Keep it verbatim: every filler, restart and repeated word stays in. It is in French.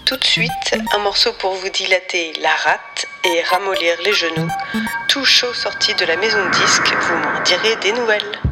Tout de suite, un morceau pour vous dilater la rate et ramollir les genoux. Tout chaud sorti de la maison de disque, vous m'en direz des nouvelles.